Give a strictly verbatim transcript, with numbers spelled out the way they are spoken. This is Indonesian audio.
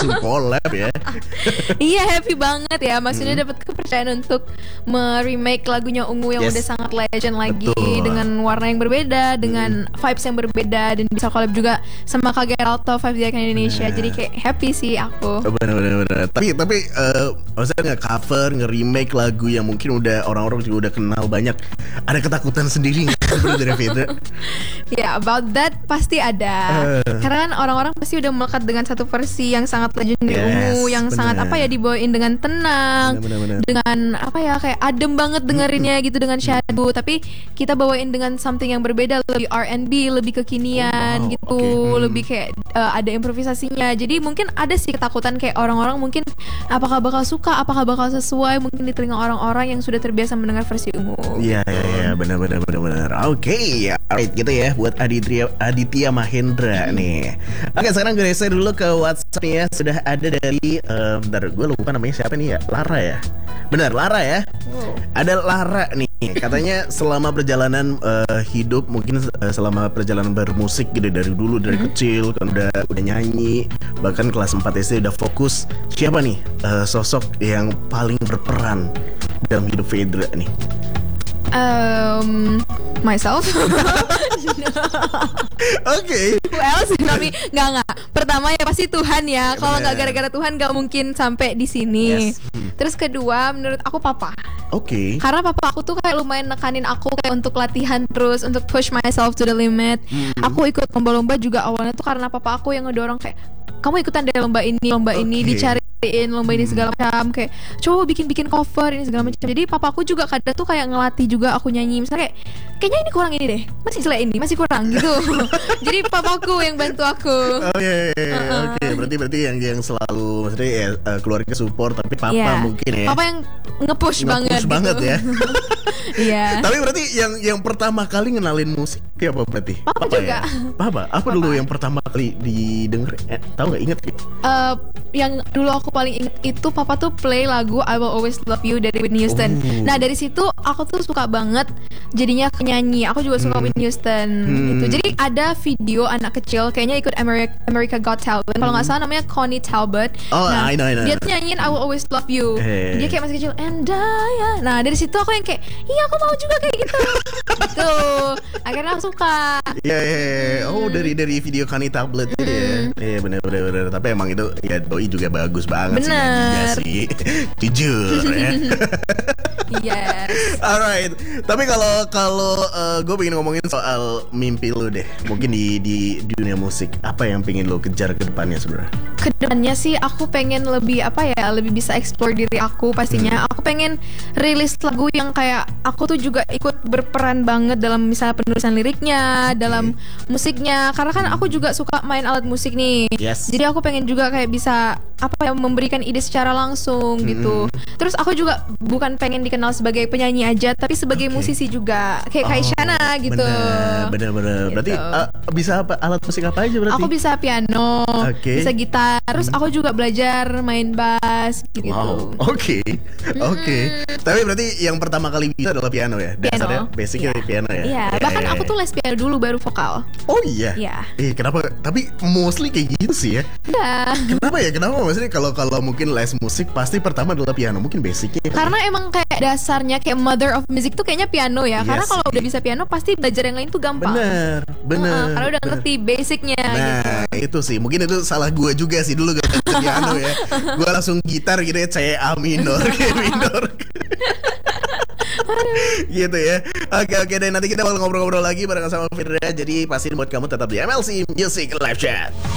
langsung collab ya. Iya, happy banget ya. Maksudnya hmm. dapat kepercayaan untuk me-remake lagunya Ungu yang yes. udah sangat legend lagi. Betul. Dengan warna yang berbeda, dengan hmm. vibes yang berbeda, dan bisa collab juga sama Kak Geralto Five Icon Indonesia. Nah. Jadi kayak happy sih aku. Bener-bener. Tapi tapi uh, maksudnya nge-cover, nge-remake lagu yang mungkin udah orang-orang juga udah kenal banyak. Ada ketakutan sendiri nggak dari Fedra? Ya, yeah, about that pasti ada. Uh. Karena kan orang-orang pasti udah melekat dengan satu versi yang sangat legendary yes, Ungu, yang bener. sangat apa ya, dibawain dengan tenang, bener, bener, bener. dengan apa ya, kayak adem banget dengerinnya gitu dengan syahdu. Tapi kita bawain dengan something yang berbeda, lebih R and B, lebih kekinian oh, wow, gitu, okay. hmm. lebih kayak uh, ada improvisasinya. Jadi mungkin ada sih ketakutan kayak orang-orang mungkin apakah bakal suka, apakah bakal sesuai mungkin di telinga orang-orang yang sudah terbiasa mendengar versi Ungu. Iya iya iya, benar-benar benar-benar. Oke, okay, alright gitu ya buat Aditya Aditya Mahendra nih. Oke, sekarang gue geser dulu ke WhatsApp ya. Sudah ada dari uh, bentar, gue lupa namanya siapa nih ya? Lara ya? Benar, Lara ya? Wow. Ada Lara nih. Katanya selama perjalanan uh, hidup, mungkin uh, selama perjalanan bermusik gitu dari dulu, dari mm-hmm. kecil kan udah udah nyanyi, bahkan kelas empat S D udah fokus. Siapa nih uh, sosok yang paling berperan dalam hidup Fedra nih? Um, myself. Oke. Okay. Who else? Tapi nggak nggak. Pertama ya pasti Tuhan ya. Kalau nggak gara-gara Tuhan nggak mungkin sampai di sini. Yes. Hmm. Terus kedua menurut aku papa. Oke. Okay. Karena papa aku tuh kayak lumayan nekanin aku kayak untuk latihan terus, untuk push myself to the limit. Hmm. Aku ikut lomba-lomba juga awalnya tuh karena papa aku yang ngedorong kayak kamu ikutan deh lomba ini, lomba okay. ini, dicariin lomba ini segala macam, kayak coba bikin-bikin cover ini segala macam. Jadi papaku juga kadang tuh kayak ngelatih juga aku nyanyi. Misalnya kayak kayaknya ini kurang ini deh, masih selek ini, masih kurang gitu. Jadi papaku yang bantu aku. Oh iya, iya, iya. Uh-uh. Oke, okay. berarti berarti yang yang selalu maksudnya ya, uh, keluarga support, tapi papa yeah. mungkin ya. Papa yang nge-push, nge-push banget. Nge-push banget gitu. Ya. Iya. Tapi berarti yang yang pertama kali ngenalin musik apa berarti? Papa, papa juga. Ya? Papa. Apa papa. Dulu yang pertama kali didengar? Eh, tahu nggak? Ingat? Uh, yang dulu aku paling ingat itu papa tuh play lagu I Will Always Love You dari Whitney Houston. Oh. Nah dari situ aku tuh suka banget jadinya penyanyi. Aku juga suka hmm. Whitney Houston hmm. gitu. Jadi ada video anak kecil kayaknya ikut America, America Got Talent. Kalau nggak salah namanya Connie Talbot. Oh, nah, I know, I know. Dia tuh nyanyiin I Will Always Love You. Hey. Dia kayak masih kecil and I. Nah dari situ aku yang kayak iya aku mau juga kayak gitu. Gitu. Akhirnya aku suka. Iya, yeah, yeah. Oh dari dari video Connie Talbot itu ya. Iya benar-benar. Tapi emang itu ya doi juga bagus banget. Bener. sih jujur ya. Yes. Alright. Tapi kalau kalau uh, gue pengen ngomongin soal mimpi lu deh. Mungkin di di dunia musik apa yang pengen lu kejar ke depannya sebenarnya? Kedepannya sih aku pengen lebih apa ya, lebih bisa explore diri aku pastinya. Hmm. Aku pengen rilis lagu yang kayak aku tuh juga ikut berperan banget dalam misalnya penulisan liriknya, okay. dalam musiknya. Karena kan aku juga suka main alat musik nih. Yes. Jadi aku pengen juga kayak bisa apa ya, memberikan ide secara langsung hmm. gitu. Terus aku juga bukan pengen dikenal sebagai penyanyi aja, tapi sebagai okay. musisi juga kayak oh, Kaisyana gitu. Bener, bener, bener. Gitu. Berarti uh, bisa apa, alat musik apa aja berarti? Aku bisa piano, okay. bisa gitar. Terus hmm. aku juga belajar main bass gitu. Wow, oke, okay. oke. Okay. Hmm. Tapi berarti yang pertama kali bisa adalah piano ya? Dasarnya, piano. basicnya yeah. piano ya? Iya, yeah. yeah, bahkan yeah, aku tuh les piano dulu baru vokal. Oh iya? Iya. Yeah. Eh kenapa? Tapi mostly kayak gitu sih ya? Iya. Yeah. Kenapa ya? Kenapa maksudnya kalau kalau mungkin les musik pasti pertama adalah piano, mungkin basicnya. Karena emang kayak dasarnya kayak mother of music tuh kayaknya piano ya. Yes. Karena kalau udah bisa piano pasti belajar yang lain tuh gampang. Bener, bener. Uh, karena udah bener. ngerti basicnya. Nah gitu. Itu sih, mungkin itu salah gue juga sih dulu gak ngerti piano ya. Gue langsung gitar gitu ya, C A minor, G minor. Gitu ya. Oke oke deh, nanti kita bakal ngobrol-ngobrol lagi bareng sama Fedra. Jadi pastiin buat kamu tetap di M L C Music Live Chat.